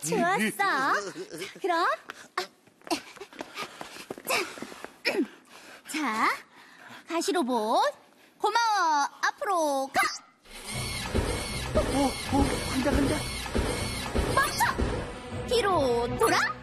좋았어. 그럼 자, 가시로봇 고마워. 앞으로 가. 간다. 멈춰. 뒤로 돌아.